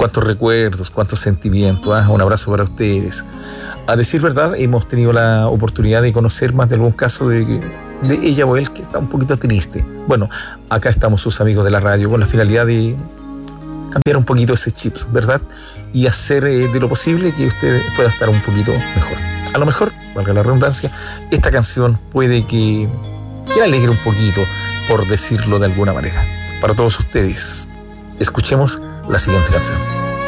Cuántos recuerdos, cuántos sentimientos. Un abrazo para ustedes. A decir verdad, hemos tenido la oportunidad de conocer más de algún caso de ella o él que está un poquito triste. Bueno, acá estamos sus amigos de la radio con la finalidad de cambiar un poquito ese chip, ¿verdad? Y hacer de lo posible que usted pueda estar un poquito mejor. A lo mejor, valga la redundancia, esta canción puede que le alegre un poquito, por decirlo de alguna manera. Para todos ustedes, escuchemos la siguiente canción.